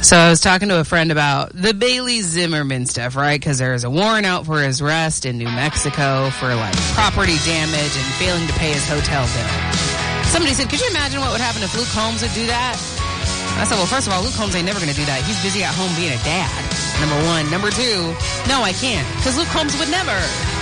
So I was talking to a friend about the Bailey Zimmerman stuff, right? Because there's a warrant out for his arrest in New Mexico for like property damage and failing to pay his hotel bill. Somebody said, could you imagine what would happen if Luke Combs would do that? I said, well, first of all, Luke Combs ain't never going to do that. He's busy at home being a dad, number one. Number two, no, I can't, because Luke Combs would never.